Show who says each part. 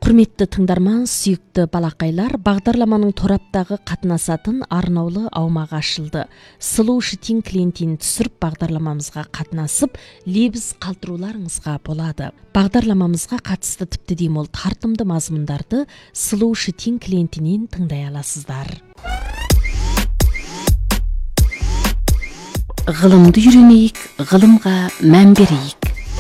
Speaker 1: Құрметті тыңдарман, сүйікті балақайлар, бағдарламаның тораптағы қатынасатын арнаулы аумағы ашылды. Сұлу Шытин клиентін түсіріп бағдарламамызға қатынасып, лебіз қалдыруларыңызға болады. Бағдарламамызға қатысты тіпті демол тартымды мазмұндарды Сұлу Шытин клиентінен тыңдай аласыздар. Ғылымды үйренейік, ғылымға мән берейік.